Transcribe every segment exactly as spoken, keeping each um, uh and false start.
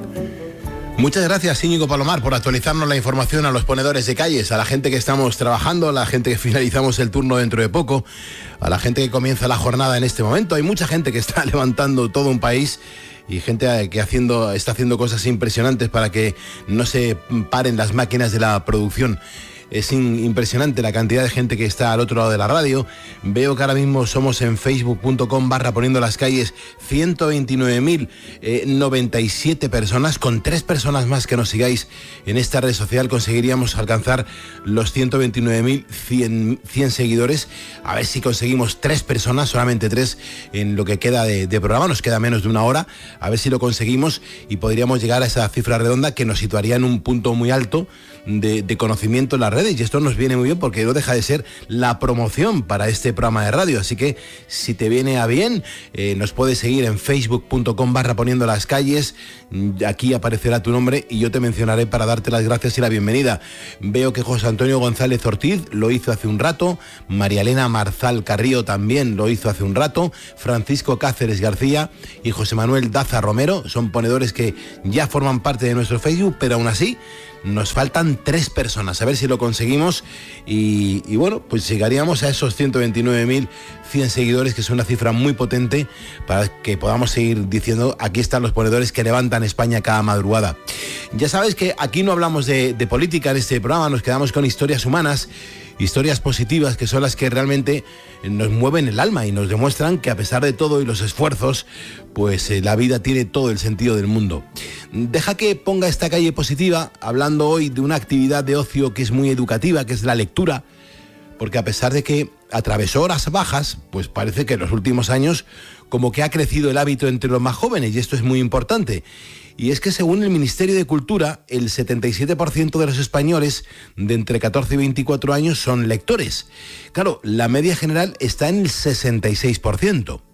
Muchas gracias, Íñigo Palomar, por actualizarnos la información a los ponedores de calles, a la gente que estamos trabajando, a la gente que finalizamos el turno dentro de poco, a la gente que comienza la jornada en este momento. Hay mucha gente que está levantando todo un país y gente que haciendo, está haciendo cosas impresionantes para que no se paren las máquinas de la producción. Es impresionante la cantidad de gente que está al otro lado de la radio. Veo que ahora mismo somos en facebook punto com barra poniendo las calles ciento veintinueve mil noventa y siete personas. Con tres personas más que nos sigáis en esta red social conseguiríamos alcanzar los ciento veintinueve mil cien seguidores. A ver si conseguimos tres personas, solamente tres en lo que queda de, de programa. Nos queda menos de una hora. A ver si lo conseguimos y podríamos llegar a esa cifra redonda que nos situaría en un punto muy alto de, de conocimiento en las redes. Y esto nos viene muy bien porque no deja de ser la promoción para este programa de radio. Así que si te viene a bien, eh, nos puedes seguir en facebook punto com barra poniendo las calles. Aquí aparecerá tu nombre y yo te mencionaré para darte las gracias y la bienvenida. Veo que José Antonio González Ortiz lo hizo hace un rato, María Elena Marzal Carrillo también lo hizo hace un rato, Francisco Cáceres García y José Manuel Daza Romero son ponedores que ya forman parte de nuestro Facebook, pero aún así nos faltan tres personas, a ver si lo conseguimos y, y bueno, pues llegaríamos a esos ciento veintinueve mil cien seguidores, que es una cifra muy potente para que podamos seguir diciendo aquí están los ponedores que levantan España cada madrugada. Ya sabes que aquí no hablamos de, de política en este programa, nos quedamos con historias humanas, historias positivas que son las que realmente nos mueven el alma y nos demuestran que a pesar de todo y los esfuerzos, pues eh, la vida tiene todo el sentido del mundo. Deja que ponga esta calle positiva hablando hoy de una actividad de ocio que es muy educativa, que es la lectura, porque a pesar de que atravesó horas bajas, pues parece que en los últimos años como que ha crecido el hábito entre los más jóvenes y esto es muy importante. Y es que según el Ministerio de Cultura, el setenta y siete por ciento de los españoles de entre catorce y veinticuatro años son lectores. Claro, la media general está en el sesenta y seis por ciento.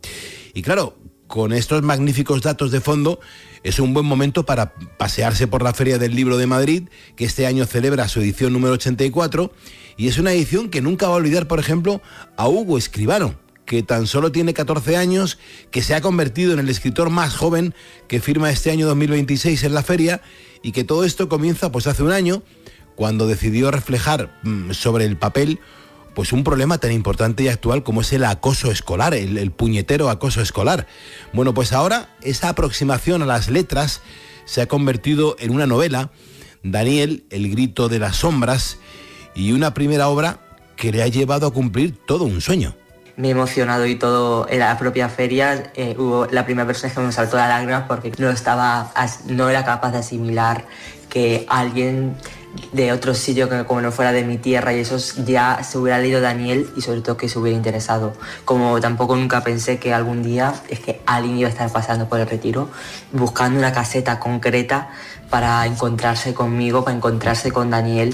Y claro, con estos magníficos datos de fondo, es un buen momento para pasearse por la Feria del Libro de Madrid, que este año celebra su edición número ochenta y cuatro, y es una edición que nunca va a olvidar, por ejemplo, a Hugo Escribano, que tan solo tiene catorce años, que se ha convertido en el escritor más joven que firma este año dos mil veintiséis en la feria, y que todo esto comienza pues hace un año, cuando decidió reflejar mmm, sobre el papel pues un problema tan importante y actual como es el acoso escolar, el, el puñetero acoso escolar. Bueno, pues ahora esa aproximación a las letras se ha convertido en una novela, Daniel, el grito de las sombras, y una primera obra que le ha llevado a cumplir todo un sueño. Me he emocionado y todo en la propia feria. Eh, hubo la primera persona que me saltó las lágrimas porque no estaba, no era capaz de asimilar que alguien de otro sitio que como no fuera de mi tierra y eso ya se hubiera leído Daniel y sobre todo que se hubiera interesado. Como tampoco nunca pensé que algún día es que alguien iba a estar pasando por el Retiro buscando una caseta concreta para encontrarse conmigo, para encontrarse con Daniel.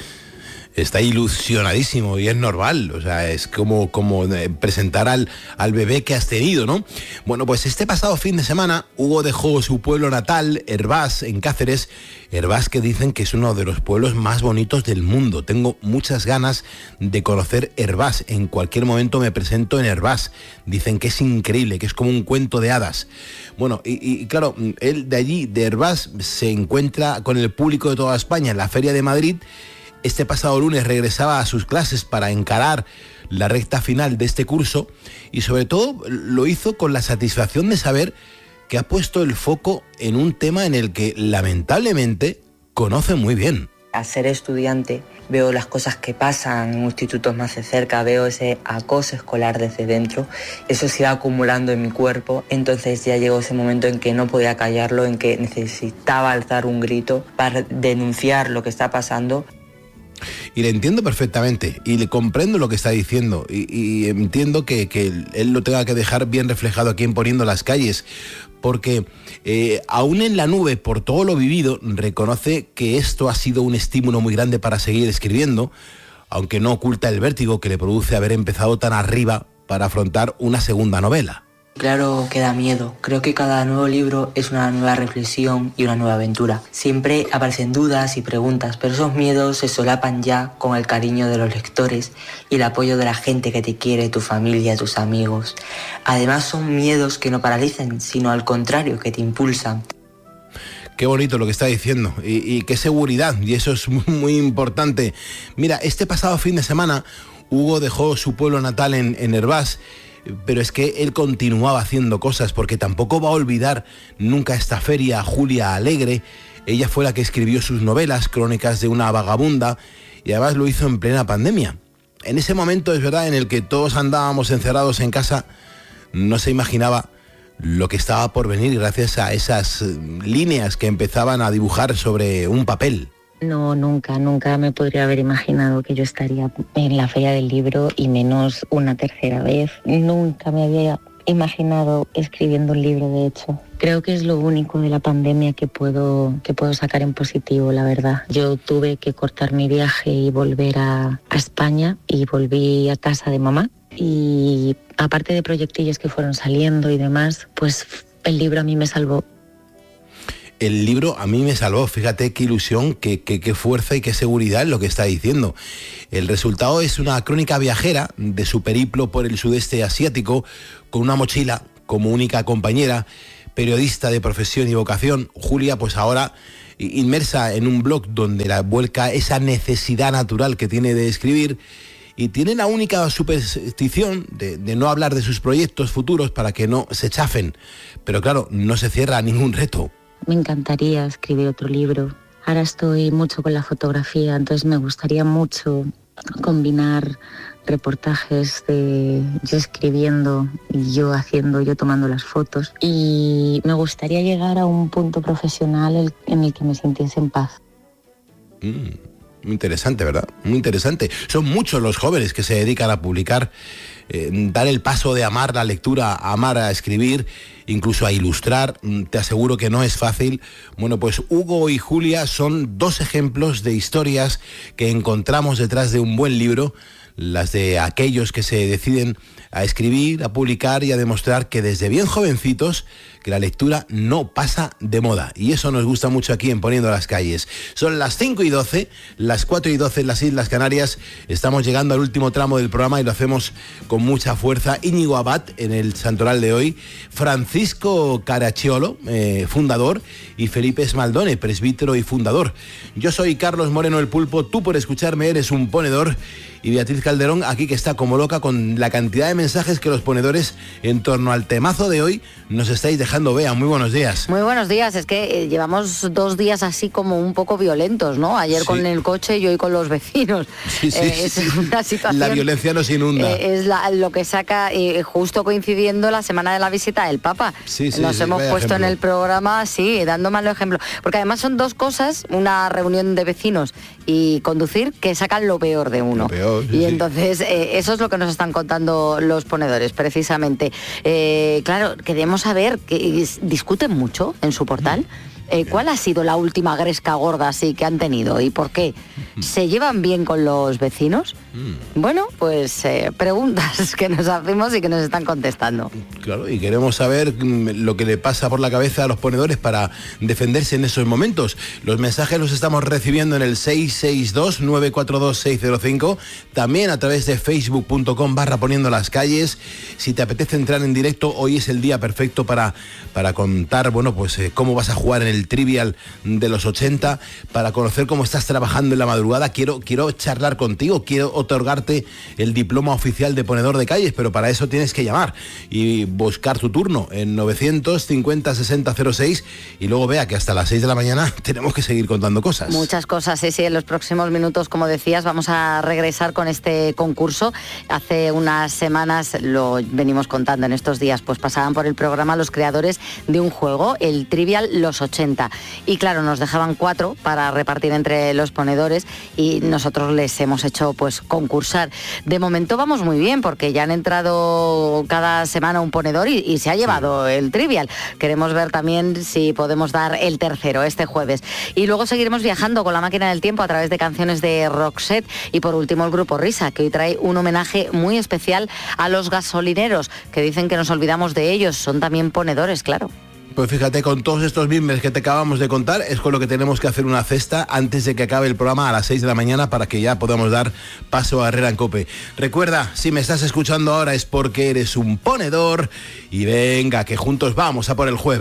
Está ilusionadísimo y es normal, o sea, es como, como presentar al, al bebé que has tenido, ¿no? Bueno, pues este pasado fin de semana Hugo dejó su pueblo natal, Hervás, en Cáceres, Hervás que dicen que es uno de los pueblos más bonitos del mundo. Tengo muchas ganas de conocer Hervás, en cualquier momento me presento en Hervás, dicen que es increíble, que es como un cuento de hadas. Bueno, y, y claro, él de allí, de Hervás, se encuentra con el público de toda España en la Feria de Madrid. Este pasado lunes regresaba a sus clases para encarar la recta final de este curso y sobre todo lo hizo con la satisfacción de saber que ha puesto el foco en un tema en el que lamentablemente conoce muy bien. Al ser estudiante veo las cosas que pasan en institutos más de cerca, veo ese acoso escolar desde dentro, eso se iba acumulando en mi cuerpo, entonces ya llegó ese momento en que no podía callarlo, en que necesitaba alzar un grito para denunciar lo que está pasando. Y le entiendo perfectamente y le comprendo lo que está diciendo y, y entiendo que, que él lo tenga que dejar bien reflejado aquí en Poniendo las Calles, porque eh, aún en la nube por todo lo vivido reconoce que esto ha sido un estímulo muy grande para seguir escribiendo, aunque no oculta el vértigo que le produce haber empezado tan arriba para afrontar una segunda novela. Claro que da miedo. Creo que cada nuevo libro es una nueva reflexión y una nueva aventura. Siempre aparecen dudas y preguntas, pero esos miedos se solapan ya con el cariño de los lectores y el apoyo de la gente que te quiere, tu familia, tus amigos. Además son miedos que no paralizan, sino al contrario, que te impulsan. Qué bonito lo que está diciendo y, y qué seguridad, y eso es muy, muy importante. Mira, este pasado fin de semana Hugo dejó su pueblo natal en, en Hervás, pero es que él continuaba haciendo cosas, porque tampoco va a olvidar nunca esta feria a Julia Alegre. Ella fue la que escribió sus novelas, Crónicas de una vagabunda, y además lo hizo en plena pandemia. En ese momento, es verdad, en el que todos andábamos encerrados en casa, no se imaginaba lo que estaba por venir gracias a esas líneas que empezaban a dibujar sobre un papel. No, nunca, nunca me podría haber imaginado que yo estaría en la Feria del Libro, y menos una tercera vez. Nunca me había imaginado escribiendo un libro, de hecho. Creo que es lo único de la pandemia que puedo, que puedo sacar en positivo, la verdad. Yo tuve que cortar mi viaje y volver a, a España, y volví a casa de mamá. Y aparte de proyectillos que fueron saliendo y demás, pues el libro a mí me salvó. El libro a mí me salvó, fíjate qué ilusión, qué, qué, qué fuerza y qué seguridad es lo que está diciendo. El resultado es una crónica viajera de su periplo por el sudeste asiático, con una mochila como única compañera, periodista de profesión y vocación. Julia, pues ahora inmersa en un blog donde la vuelca esa necesidad natural que tiene de escribir, y tiene la única superstición de, de no hablar de sus proyectos futuros para que no se chafen. Pero claro, no se cierra a ningún reto. Me encantaría escribir otro libro. Ahora estoy mucho con la fotografía, entonces me gustaría mucho combinar reportajes de yo escribiendo y yo haciendo, yo tomando las fotos. Y me gustaría llegar a un punto profesional en el que me sintiese en paz. Mm. Muy interesante, ¿verdad? Muy interesante. Son muchos los jóvenes que se dedican a publicar, eh, dar el paso de amar la lectura, a amar a escribir, incluso a ilustrar. Te aseguro que no es fácil. Bueno, pues Hugo y Julia son dos ejemplos de historias que encontramos detrás de un buen libro, las de aquellos que se deciden a escribir, a publicar y a demostrar que desde bien jovencitos que la lectura no pasa de moda. Y eso nos gusta mucho aquí en Poniendo las Calles. Son las cinco y doce, las cuatro y doce en las Islas Canarias. Estamos llegando al último tramo del programa y lo hacemos con mucha fuerza. Íñigo Abad en el santoral de hoy, Francisco Caracciolo, eh, fundador, y Felipe Esmaldone, presbítero y fundador. Yo soy Carlos Moreno el Pulpo, tú por escucharme eres un ponedor, y Beatriz Calderón aquí, que está como loca con la cantidad de mensajes que los ponedores en torno al temazo de hoy nos estáis dejando. Bea, muy buenos días. Muy buenos días, es que eh, llevamos dos días así como un poco violentos, ¿no? Ayer sí, con el coche y hoy con los vecinos. Sí, sí, eh, es sí. una situación... La violencia nos inunda. Eh, es la, lo que saca, eh, justo coincidiendo la semana de la visita del Papa. Sí, sí, nos sí, hemos puesto ejemplo. en el programa, sí, dando malo ejemplo. Porque además son dos cosas, una reunión de vecinos y conducir, que sacan lo peor de uno. Lo peor, sí, y sí. entonces eh, eso es lo que nos están contando los ponedores, precisamente. Eh, claro, queremos saber, que discuten mucho en su portal. Eh, ¿Cuál ha sido la última gresca gorda así que han tenido y por qué? ¿Se llevan bien con los vecinos? Mm. Bueno, pues eh, preguntas que nos hacemos y que nos están contestando. Claro, y queremos saber lo que le pasa por la cabeza a los ponedores para defenderse en esos momentos. Los mensajes los estamos recibiendo en el seis seis dos, nueve cuatro dos, seis cero cinco, también a través de facebook punto com barra Poniendo las Calles. Si te apetece entrar en directo, hoy es el día perfecto para, para contar, bueno, pues eh, cómo vas a jugar en el Trivial de los ochenta, para conocer cómo estás trabajando en la madrugada. Quiero, quiero charlar contigo, quiero otorgarte el diploma oficial de ponedor de calles, pero para eso tienes que llamar y buscar tu turno en novecientos cincuenta sesenta cero seis, y luego vea que hasta las seis de la mañana tenemos que seguir contando cosas. Muchas cosas, sí, sí, en los próximos minutos, como decías, vamos a regresar con este concurso. Hace unas semanas, lo venimos contando en estos días, pues pasaban por el programa los creadores de un juego, el Trivial Los ochenta. Y claro, nos dejaban cuatro para repartir entre los ponedores y nosotros les hemos hecho pues concursar. De momento vamos muy bien porque ya han entrado cada semana un ponedor y, y se ha llevado sí. el Trivial. Queremos ver también si podemos dar el tercero este jueves. Y luego seguiremos viajando con la máquina del tiempo a través de canciones de Roxette. Y por último el grupo Risa, que hoy trae un homenaje muy especial a los gasolineros, que dicen que nos olvidamos de ellos. Son también ponedores, claro. Pues fíjate, con todos estos mimbres que te acabamos de contar, es con lo que tenemos que hacer una cesta antes de que acabe el programa a las seis de la mañana para que ya podamos dar paso a Herrera en Cope. Recuerda, si me estás escuchando ahora es porque eres un ponedor y venga, que juntos vamos a por el jueves.